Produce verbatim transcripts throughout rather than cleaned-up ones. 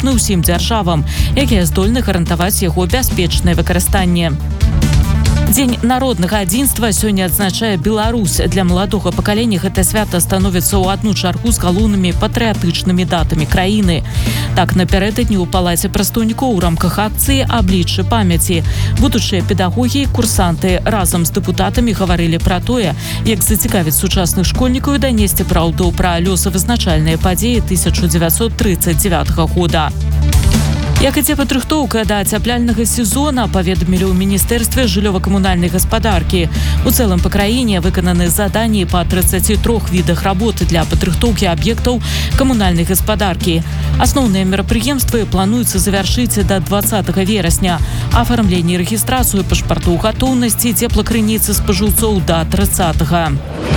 даступны ўсім дзяржавам, якія здольны гарантаваць яго бяспечнае выкарыстанне. Дзень народнага адзінства сёння адзначае Беларусь. Для маладога пакалення гэта свята становіцца ў адну чаргу з галоўнымі патрыятычнымі датамі краіны. Так, напярэдадні ў палаце прадстаўнікоў у рамках акцыі «Абліччы памяці» будучыя педагогі і курсанты разам з дэпутатамі гаварылі пра тое, як зацікавіць сучасных школьнікаў і данесці праўду пра лёсавызначальныя падзеі тысяча дзевяцьсот трыццаць дзевятага года. Як ідзе падрыхтоўка да ацяпляльнага сезона, паведамілі ў Міністэрстве жыллёва-камунальнай гаспадаркі. У цэлым па краіне выкананы заданні па трыццаці трох відах работы для падрыхтоўкі аб'ектаў камунальнай гаспадаркі. Асноўныя мерапрыемствы плануецца завяршыць да дваццатага верасня. Афармленне і рэгістрацыю пашпартоў гатоўнасці цеплакрыніцы спажыўцоў да трыццатага.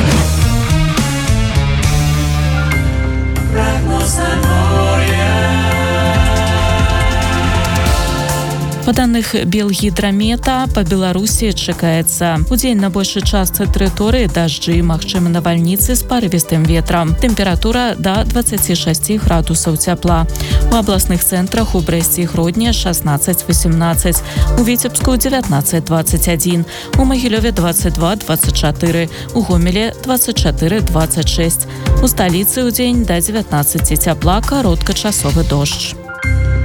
Па даных Белгідрамета, па Беларусі чакаецца удзень на большай частцы тэрыторыі дажджы, магчымы навальніцы з парывістым ветрам. Тэмпература да дваццаці шасці градусаў цяпла. У абласных цэнтрах у Брэсце і Гродні шаснаццаць васемнаццаць, у Віцебску дзевятнаццаць дваццаць адзін, у Магілёве дваццаць два дваццаць чатыры, у Гомелі дваццаць чатыры дваццаць шэсць. У сталіцы ўдзень да дзевятнаццаці цяпла, кароткачасовы дождж.